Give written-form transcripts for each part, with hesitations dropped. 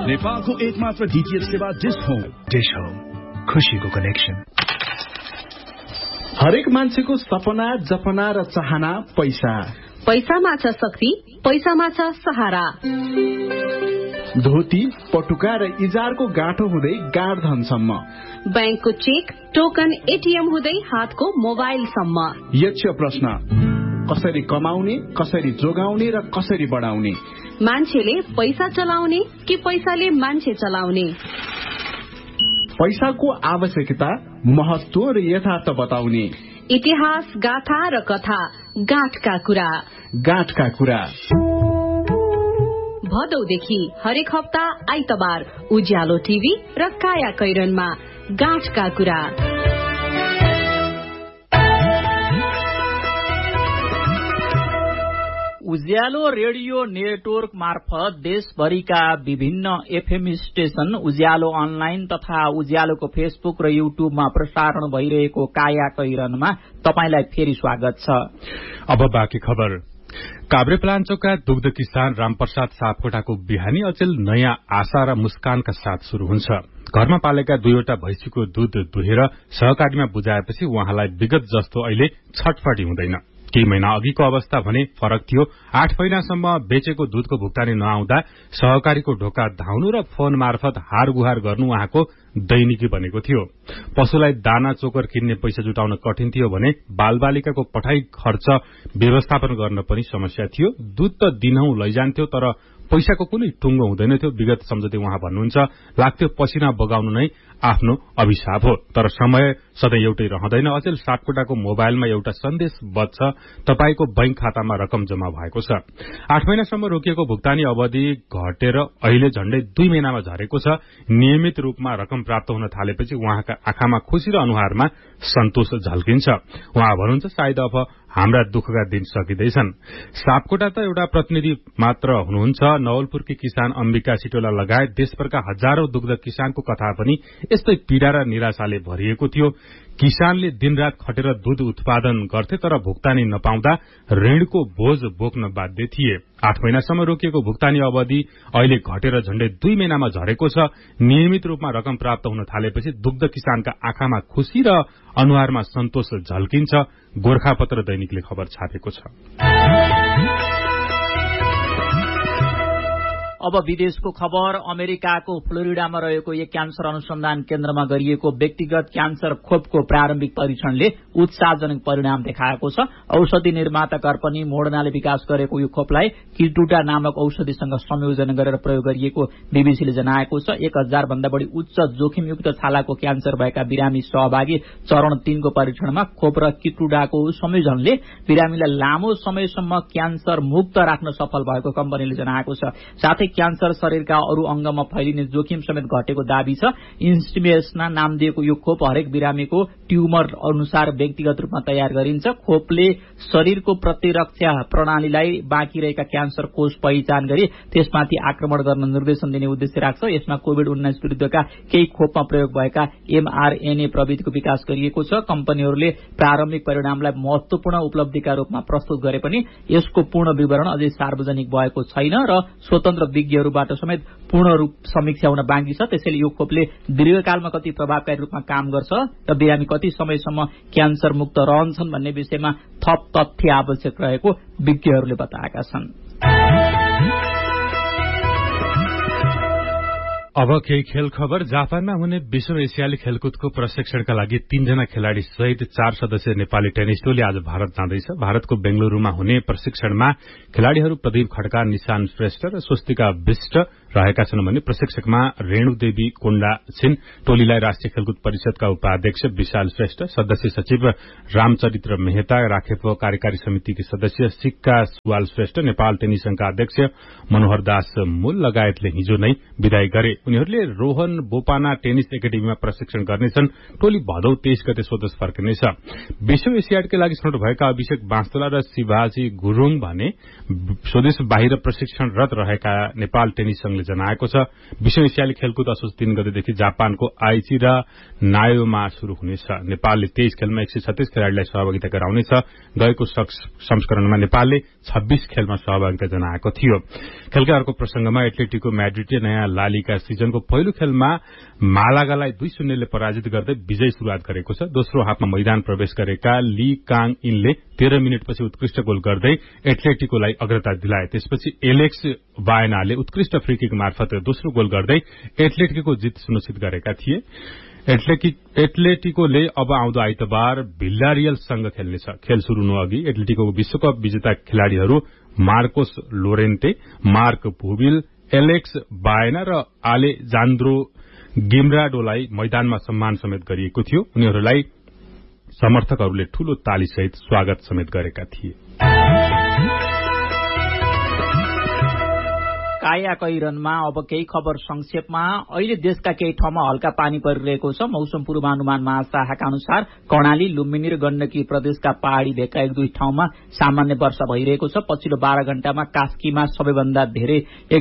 नेपालको एकमात्र डीटीएच सेवा डिश होम। खुशीको कनेक्सन। हरेक मान्छेको सपना, जपना र चाहना पैसा। पैसामा छ शक्ति, पैसामा छ सहारा। धोती, पटुका र इजारको गाँठो हुँदै गाँडधनसम्म, बैंकको चेक, टोकन, एटीएम हुँदै हातको मोबाइलसम्म। यक्ष प्रश्न, कसरी कमाउने, कसरी जोगाउने र कसरी बढाउने? मान्छेले पैसा चलाउने कि पैसाले मान्छे चलाउने? पैसाको आवश्यकता, महत्व र यथार्थ बताउने। इतिहास, गाथा र कथा, गाँठका कुरा। गाँठका कुरा। भदौदेखि हरेक हप्ता आइतबार उज्यालो टिभी र काया कैरनमा गाँठका कुरा। उज्यालो रेडियो नेटवर्क मार्फत देशभरिका विभिन्न एफएम स्टेशन, उज्यालो अनलाइन तथा उज्यालोको फेसबुक र युट्युबमा प्रसारण भइरहेको काया कैरनमा तपाईलाई फेरि स्वागत छ। अब बाँकी खबर। काभ्रेपलाञ्चोकका दुग्ध किसान रामप्रसाद सापकोटाको बिहानी अचेल नयाँ आशा र मुस्कानका साथ शुरू हुन्छ। घरमा पालेका 2वटा भैँसीको दूध दुहेर सहकारीमा बुझाएपछि उहाँलाई विगत जस्तो अहिले छटफटी हुँदैन। केही महिना अघिको अवस्था भने फरक थियो। 8 महिनासम्म बेचेको दूधको भुक्तानी नआउँदा सहकारीको ढोका धाउनु र फोन मार्फत हारगुहार गर्नु उहाँको दैनिकी बनेको थियो। पशुलाई दाना चोकर किन्ने पैसा जुटाउन कठिन थियो भने बालबालिकाको पढाइ खर्च व्यवस्थापन गर्न पनि समस्या थियो। दूध त दिनहुँ लैजान्थ्यो तर पैसाको कुनै टुङ्गो हुँदैन थियो। विगत सम्झँदै उहाँ भन्नुहुन्छ, लाग्थ्यो पसिना बगाउनु नै आफ्नो अभिशाप हो। तर समय सधैँ एउटै रहँदैन। अचेल सापकोटाको मोबाइलमा एउटा सन्देश बज्छ, तपाईको बैंक खातामा रकम जम्मा भएको छ। 8 महिनासम्म रोकिएको भुक्तानी अवधि घटेर अहिले झण्डै 2 महिनामा झरेको छ। नियमित रूपमा रकम प्राप्त हुन थालेपछि उहाँका आँखामा खुशी र अनुहारमा सन्तोष झल्किन्छ। उहाँ भन्नुहुन्छ, सायद अब हाम्रा दुःखका दिन सकिँदैछन्। सापकोटा त एउटा प्रतिनिधि मात्र हुनुहुन्छ। नवलपुरकी किसान अम्बिका सिटोला लगायत देशभरका हजारौं दुग्ध किसानको कथा पनि यस्तै पीड़ा र निराशाले भरिएको थियो। किसानले दिनरात खटेर दूध उत्पादन गर्थे तर भुक्तानी नपाउँदा ऋणको बोझ बोक्न बाध्य थिए। 8 महिनासम्म रोकिएको भुक्तानी अवधि अहिले घटेर झण्डै 2 महिनामा झरेको छ। नियमित रूपमा रकम प्राप्त हुन थालेपछि दुग्ध किसानका आँखामा खुशी र अनुहारमा सन्तोष झल्किन्छ। गोर्खापत्र दैनिकले खबर छापेको छ। अब विदेशको खबर। अमेरिकाको फ्लोरिडामा रहेको एक क्यान्सर अनुसन्धान केन्द्रमा गरिएको व्यक्तिगत क्यान्सर खोपको प्रारम्भिक परीक्षणले उत्साहजनक परिणाम देखाएको छ। औषधि निर्माता कम्पनी मोडर्नाले विकास गरेको यो खोपलाई किटुटा नामक औषधिसँग संयोजन गरेर प्रयोग गरिएको बीबीसीले जनाएको छ। 1000 भन्दा बढी उच्च जोखिमयुक्त छालाको क्यान्सर भएका बिरामी सहभागी चरण 3 को परीक्षणमा खोप र किटुटाको संयोजनले बिरामीलाई लामो समयसम्म क्यान्सर मुक्त राख्न सफल भएको कम्पनीले जनाएको छ। साथै क्यान्सर शरीरका अरू अंगमा फैलिने जोखिम समेत घटेको दावी छ। इन्स्टिमेसना नाम दिएको यो खोप हरेक बिरामीको ट्युमर अनुसार व्यक्तिगत रूपमा तयार गरिन्छ। खोपले शरीरको प्रतिरक्षा प्रणालीलाई बाँकी रहेका क्यान्सर कोष पहिचान गरी त्यसमाथि आक्रमण गर्न निर्देशन दिने उद्देश्य राख्छ। यसमा कोभिड-19 विरुद्धका केही खोपमा प्रयोग भएका एमआरएनए प्रविधिको विकास गरिएको छ। कम्पनीहरूले प्रारम्भिक परिणामलाई महत्वपूर्ण उपलब्धिका रूपमा प्रस्तुत गरे पनि यसको पूर्ण विवरण अझै सार्वजनिक भएको छैन र स्वतन्त्र विज्ञहरूबाट समेत पूर्ण रूप समीक्षा हुन बाँकी छ। त्यसैले यो खोपले दीर्घकालमा कति प्रभावकारी रूपमा काम गर्छ र बिरामी कति समयसम्म क्यान्सर मुक्त रहन्छन् भन्ने विषयमा थप तथ्य आवश्यक रहेको विज्ञहरूले बताएका छन्। अब केही खेल खबर। जापानमा हुने विश्व एसियाली खेलकुदको प्रशिक्षणका लागि 3 जना खेलाड़ी सहित 4 सदस्यीय नेपाली टेनिस टोली आज भारत जाँदैछ। भारतको बेंगलुरूमा हुने प्रशिक्षणमा खेलाड़ीहरू प्रदीप खड्का, निशान श्रेष्ठ र स्वस्तिका विष्ट रहेका छन् भने प्रशिक्षकमा रेणुदेवी कोण्डा छिन्। टोलीलाई राष्ट्रिय खेलकुद परिषदका उपाध्यक्ष विशाल श्रेष्ठ, सदस्य सचिव रामचरित्र मेहता, राखेप कार्यकारी समितिकी सदस्य सिक्का सुवाल श्रेष्ठ, नेपाल टेनिस संघका अध्यक्ष मनोहर दास मूल लगायतले हिजो नै विदाई गरे। उनीहरूले रोहन बोपाना टेनिस एकाडेमीमा प्रशिक्षण गर्नेछन्। टोली भदौ 23 गते स्वदेश फर्किनेछ। विश्व एसियाडका लागि छनौट भएका अभिषेक बाँसतोला र शिवाजी गुरुङ भने स्वदेश बाहिर प्रशिक्षणरत रहेका नेपाल टेनिस संघले विभागले जनाएको छ। 20औं एसियाली खेलकुद असोज 3 गतेदेखि जापानको आइची र नायोमा शुरू हुनेछ। नेपालले 23 खेलमा 136 खेलाड़ीलाई सहभागिता गराउनेछ। गएको संस्करणमा नेपालले 26 खेलमा सहभागिता जनाएको थियो। खेलका अर्को प्रसंगमा एथलेटिको म्याड्रिडले नयाँ लालिगा सिजनको पहिलो खेलमा मालागालाई 2-0 ले पराजित गर्दै विजयी शुरूआत गरेको छ। दोस्रो हाफमा मैदान प्रवेश गरेका ली काङ इनले 13 मिनटपछि उत्कृष्ट गोल गर्दै एथलेटिकोलाई अग्रता दिलाए। त्यसपछि एलेक्स बायनाले उत्कृष्ट फ्री किक मार्फत दोस्रो गोल गर्दै एथलेटिको जित सुनिश्चित गरेका थिए। एथलेटिकोले अब आउँदो आइतबार भिल्लारियलसँग खेल्नेछ। खेल शुरू हुनु अघि एथलेटिको विश्वकप विजेता खेलाड़ीहरू मार्कोस लोरेन्ते, मार्क भुबिल, एलेक्स बायना र आलेजान्द्रो गिम्राडोलाई मैदानमा सम्मान समेत गरिएको थियो। उनीहरूलाई समर्थकहरूले ठूलो तालीसहित स्वागत समेत गरेका थिए। काया कैरनमा अब केही खबर संक्षेपमा। अहिले देशका केही ठाउँमा हल्का पानी परिरहेको छ। मौसम पूर्वानुमान महाशाखाका अनुसार कर्णाली, लुम्बिनी र गण्डकी प्रदेशका पहाड़ी भेगका 1-2 ठाउँमा सामान्य वर्षा भइरहेको छ। पछिल्लो 12 घण्टामा कास्कीमा सबैभन्दा धेरै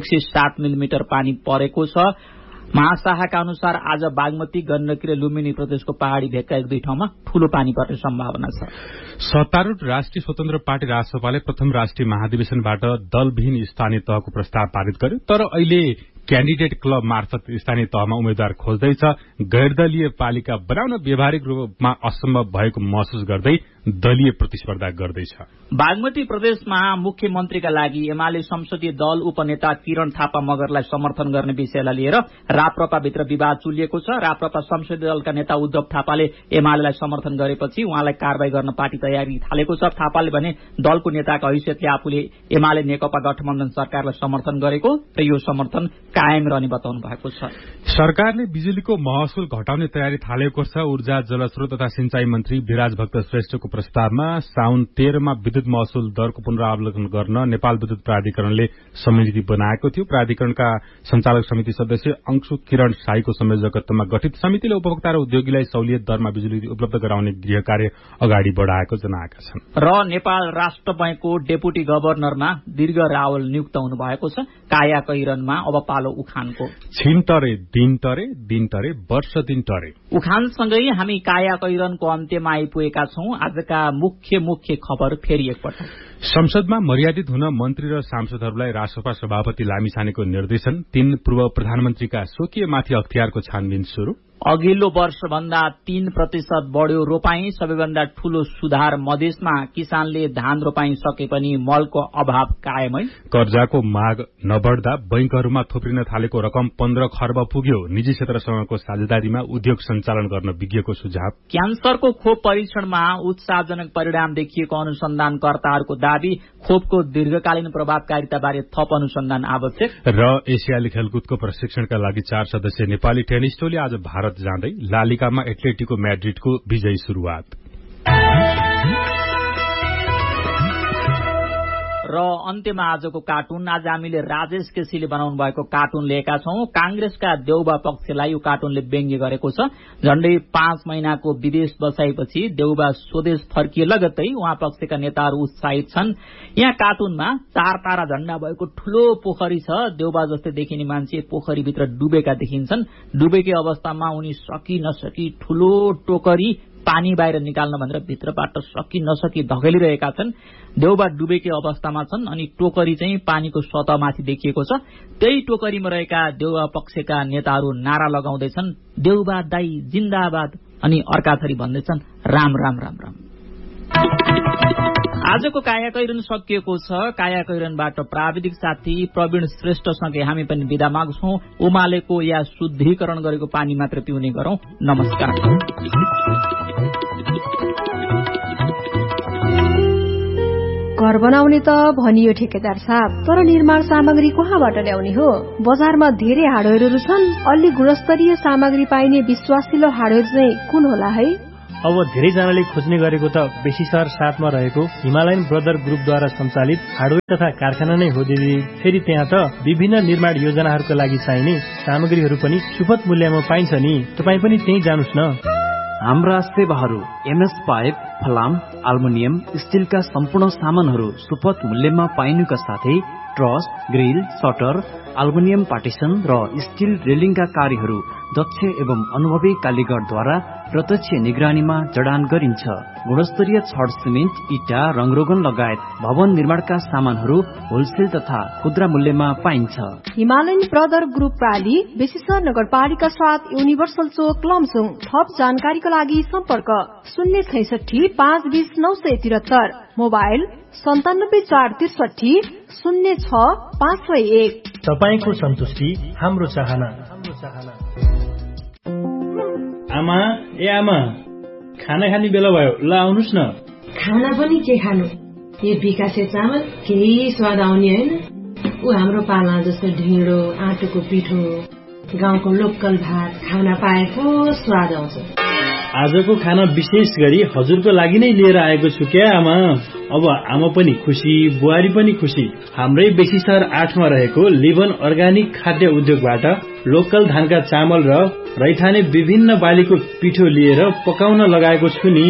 107 मिलिमिटर पानी परेको छ। महाशाखाका अनुसार आज बागमती, गण्डकी र लुम्बिनी प्रदेशको पहाड़ी भेगका 1-2 ठाउँमा ठूलो पानी पर्ने सम्भावना छ। सत्तारूढ़ राष्ट्रिय स्वतन्त्र पार्टी राजसभाले प्रथम राष्ट्रिय महाधिवेशनबाट दलविहीन स्थानीय तहको प्रस्ताव पारित गर्यो। तर अहिले क्यान्डिडेट क्लब मार्फत स्थानीय तहमा उम्मेद्वार खोज्दैछ। गैरदलीय पालिका बनाउन व्यावहारिक रूपमा असम्भव भएको महसुस गर्दै दलीय प्रतिस्पर्धा गर्दैछ। बागमती प्रदेशमा मुख्यमन्त्रीका लागि एमाले संसदीय दल उपनेता किरण थापा मगरलाई समर्थन गर्ने विषयलाई लिएर राप्रपाभित्र विवाद चुलिएको छ। राप्रपा संसदीय दलका नेता उद्धव थापाले एमालेलाई समर्थन गरेपछि उहाँलाई कारवाही गर्न पार्टी तयारी थालेको छ। थापाले भने दलको नेताका हैसियतले आफूले एमाले नेकपा गठबन्धन सरकारलाई समर्थन गरेको र यो समर्थन कायम रहने बताउनु भएको छ। सरकारले बिजुलीको महसुल घटाउने तयारी थालेको छ। ऊर्जा, जलस्रोत तथा सिंचाई मन्त्री विराज भक्त श्रेष्ठको प्रस्तावमा साउन 13 मा विद्युत महसुल दरको पुनरावलोकन गर्न नेपाल विद्युत प्राधिकरणले समिति बनाएको थियो। प्राधिकरणका संचालक समिति सदस्य अंशु किरण शाहीको संयोजकत्वमा गठित समितिले उपभोक्ता र उद्योगीलाई सहुलियत दरमा बिजुली उपलब्ध गराउने गृह कार्य अगाडि बढ़ाएको जनाएका छन्। र नेपाल राष्ट्र बैंकको डेपुटी गभर्नरमा दीर्घ रावल नियुक्त हुनु भएको छ। काया कैरनमा अब पालो उखानको। छिन टरे, दिन टरे, दिन टरे, वर्ष दिन टरे। उखानसँगै हामी काया कैरनको अन्त्यमा आइपुगेका छौं। आजका मुख्य खबर फेरि एकपटक। संसदमा मर्यादित हुन मन्त्री र सांसदहरूलाई राष्ट्रसभा सभापति लामिछानेको निर्देशन। 3 पूर्व प्रधानमन्त्रीका स्वकीयमाथि अख्तियारको छानबिन शुरू। अघिल्लो वर्षभन्दा 3% बढ्यो रोपाई। सबैभन्दा ठूलो सुधार मधेसमा। किसानले धान रोपाई सके पनि मलको अभाव कायमै। कर्जाको माग नबढ्दा बैंकहरूमा थोप्रिन थालेको रकम 15 खर्ब पुग्यो। निजी क्षेत्रसँगको साझेदारीमा उद्योग सञ्चालन गर्न विज्ञको सुझाव। क्यान्सरको खोप परीक्षणमा उत्साहजनक परिणाम देखिएको अनुसन्धानकर्ताहरूको दावी। खोपको दीर्घकालीन प्रभावकारिताबारे थप अनुसन्धान आवश्यक। र एसियाली खेलकुदको प्रशिक्षणका लागि 4 सदस्यीय नेपाली टेनिस टोली आज भारत जाँदै लालिगामा एथलेटिको म्याड्रिडको विजयी शुरूआत। र अन्त्यमा आजको कार्टुन। आज हामीले राजेश केसीले बनाउनु भएको कार्टुन लिएका छौं। कांग्रेसका देउबा पक्षलाई यो कार्टुनले व्यङ्ग्य गरेको छ। झण्डै 5 महिनाको विदेश बसाएपछि देउबा स्वदेश फर्किए लगत्तै उहाँ पक्षका नेताहरू उत्साहित छन्। यहाँ कार्टुनमा 4 तारा झण्डा भएको ठूलो पोखरी छ। देउबा जस्तै देखिने मान्छे पोखरीभित्र डुबेका देखिन्छन्। डुबेकै अवस्थामा उनी सकि नसकी ठूलो टोकरी पानी बाहिर निकाल्न भनेर भित्रबाट सकि नसकी धकेलिरहेका छन्। देउबा डुबेकै अवस्थामा छन् अनि टोकरी चाहिँ पानीको सतहमाथि देखिएको छ। त्यही टोकरीमा रहेका देउबा पक्षका नेताहरू नारा लगाउँदैछन्, देउबा दाई जिन्दाबाद। अनि अर्का थरी भन्दैछन्, राम राम राम राम। आजको काया कैरन सकिएको छ। काया कैरनबाट प्राविधिक साथी प्रवीण श्रेष्ठसँगै हामी पनि बिदा माग्छौं। उमालेको या शुद्धिकरण गरेको पानी मात्र पिउने गरौं। नमस्कार। घर बनाउने त भनियो ठेकेदार साहब, तर निर्माण सामग्री कहाँबाट ल्याउने हो? बजारमा धेरै हार्डवेयरहरू छन्। अलि गुणस्तरीय सामग्री पाइने विश्वासिलो हार्डवेयर चाहिँ कुन होला है? अब धेरैजनाले खोज्ने गरेको त बेसी शहर 7 मा रहेको हिमालयन ब्रदर ग्रुपद्वारा सञ्चालित हार्डवेयर तथा कारखाना नै हो दिदी। फेरि त्यहाँ त विभिन्न निर्माण योजनाहरूका लागि चाहिने सामग्रीहरू पनि सुपथ मूल्यमा पाइन्छ नि। तपाई पनि त्यही जानुस् न। हाम्रा सेवाहरू एमएस पाइप, फलाम, अल्मुनियम, स्टिलका सम्पूर्ण सामानहरू सुपथ मूल्यमा पाइनुका साथै truss, grill, shutter, aluminium partition र स्टिल रेलिङका कार्यहरू दक्ष एवं अनुभवी कालीगरद्वारा प्रत्यक्ष निगरानीमा जडान गरिन्छ। गुणस्तरीय छड, सिमेन्ट, इटा, रङरोगन लगायत भवन निर्माणका सामानहरू होलसेल तथा खुद्रा मूल्यमा पाइन्छ। हिमालयन ब्रदर ग्रुप प्राली, बेसीसर नगरपालिका 7, युनिभर्सल चोक, लमजुङ। थप जानकारीका लागि सम्पर्क 066 520 973, मोबाइल 97 463 06 501। तपाईको सन्तुष्टि हाम्रो चाहना। आमा, ए आमा, खाना खाने बेला भयो, ल आउनुस् न। खाना पनि के खानु, यो विकासे चामल केही स्वाद आउने होइन। ऊ हाम्रो पाला जस्तो ढिँडो, आँटोको पिठो, गाउँको लोकल भात खाना पाएको स्वाद आउँछ। आजको खाना विशेष गरी हजुरको लागि नै लिएर आएको छु क्या आमा। अब आमा पनि खुसी, बुहारी पनि खुसी। हाम्रै बेसीसर 8 मा रहेको लिभन अर्गानिक खाद्य उद्योगबाट लोकल धानका चामल र रैथाने विभिन्न बालीको पिठो लिएर पकाउन लगाएको छु नि।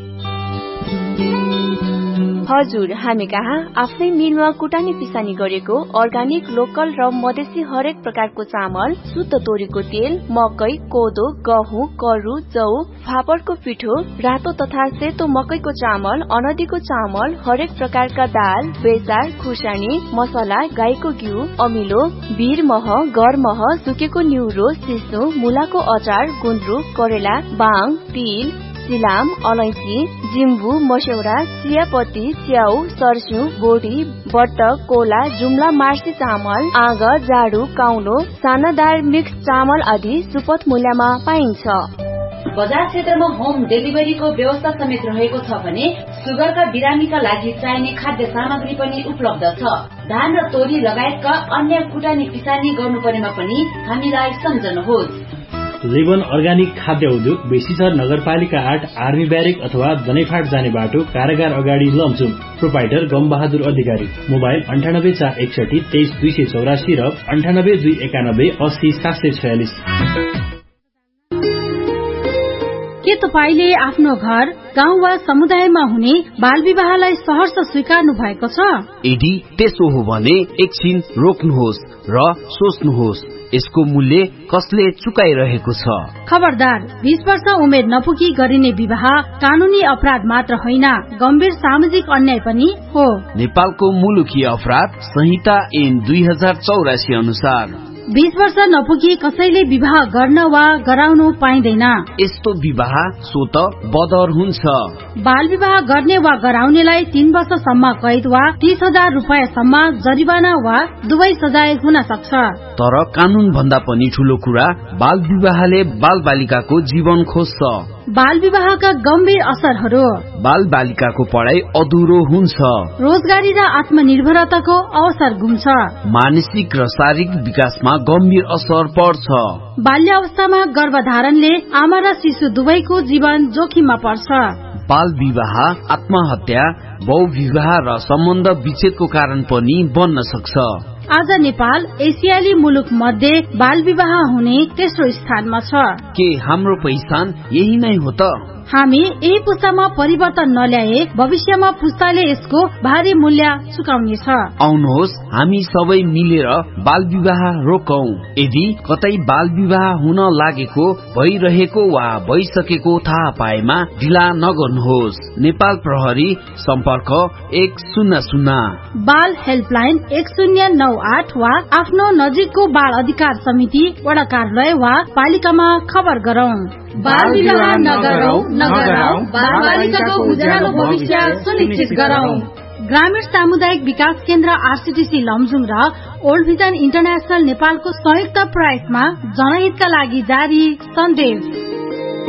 हजुर, हामी कहाँ आफ्नै मिलमा कुटानी पिसानी गरेको अर्गानिक, लोकल र मधेसी हरेक प्रकारको चामल, शुद्ध तोरीको तेल, मकै, कोदो, गहुँ, करु, जौ, फापरको पिठो, रातो तथा सेतो मकैको चामल, अनदीको चामल, हरेक प्रकारका दाल, बेसार, खुर्सानी, मसला, गाईको घिउ, अमिलो, भिर मह, गर मह, सुकेको न्युरो, सिस्नो, मुलाको अचार, गुन्द्रुक, करेला, बाङ, तिल, सिलाम, अलैँची, जिम्बु, मस्यौरा, चियापत्ती, च्याउ, सर्स्यु, बोडी, बट्टक, कोला, जुम्ला, मार्सी चामल, आग, जाडु, काउलो, सानादार मिक्स चामल आदि सुपथ मूल्यमा पाइन्छ। बजार क्षेत्रमा होम डेलिभरीको व्यवस्था समेत रहेको छ भने सुगरका बिरामीका लागि चाहिने खाद्य सामग्री पनि उपलब्ध छ। धान र तोरी लगायतका अन्य कुटानी पिसानी गर्नु परेमा पनि हामीलाई सम्झनुहोस्। लिभन अर्गानिक खाद्य उद्योग, बेसीसर नगरपालिका 8, आर्मी ब्यारेक अथवा दनैफाट जाने बाटो, कारागार अगाडि, लमजुङ। प्रोपाइटर गमबहादुर अधिकारी। मोबाइल 98 461 23 284 र 98 291 80 746। के तपाईले आफ्नो घर, गाउँ वा समुदायमा हुने बाल विवाहलाई सहर्ष स्वीकार्नु भएको छ? यदि त्यसो हो भने एकछिन रोक्नुहोस् र सोच्नुहोस्, यसको मूल्य कसले चुकाइरहेको छ? खबरदार, 20 वर्ष उमेर नपुगी गरिने विवाह कानूनी अपराध मात्र होइन, गम्भीर सामाजिक अन्याय पनि हो। नेपालको मुलुकीय अपराध संहिता ऐन 2084 अनुसार 20 वर्ष नपुगी कसैले विवाह गर्न वा गराउनु पाइँदैन। यस्तो विवाह स्वत बदर हुन्छ। बाल विवाह गर्ने वा गराउनेलाई 3 वर्षसम्म कैद वा 30,000 रुपियाँसम्म जरिवाना वा दुवै सजाय हुन सक्छ। तर कानून भन्दा पनि ठूलो कुरा, बाल विवाहले बाल बालिकाको जीवन खोज्छ। बाल विवाहका गम्भीर असरहरू: बाल बालिकाको पढाइ अधुरो हुन्छ, रोजगारी र आत्मनिर्भरताको अवसर गुम्छ, मानसिक र शारीरिक विकासमा गम्भीर असर पर्छ। बाल्य अवस्थामा गर्भधारणले आमा र शिशु दुवैको जीवन जोखिममा पर्छ। बाल विवाह आत्महत्या, बहुविवाह र सम्बन्ध विच्छेदको कारण पनि बन्न सक्छ। आज नेपाल एसियाली मुलुक मध्ये बाल विवाह हुने तेस्रो स्थानमा छ। के हाम्रो पहिचान यही नै हो त? हामी यही पुस्तामा परिवर्तन नल्याए भविष्यमा पुस्ताले यसको भारी मूल्य चुकाउनेछ। आउनुहोस् हामी सबै मिलेर बाल विवाह रोकौं। यदि कतै बाल विवाह हुन लागेको, भइरहेको वा भइसकेको थाहा पाएमा ढिला नगर्नुहोस्। नेपाल प्रहरी सम्पर्क 100। बाल हेल्पलाइन 1098 वा आफ्नो नजिकको बाल अधिकार समिति, वडा कार्यालय वा पालिकामा खबर गरौं। बाल विवाह नगरौं, बाल बालिकाको उज्यालो भविष्य सुनिश्चित गरौं। ग्रामीण सामुदायिक विकास केन्द्र आरसीटीसी लमजुङ र ओल्ड भिजन इन्टरनेशनल नेपालको संयुक्त प्रयासमा जनहितका लागि जारी सन्देश।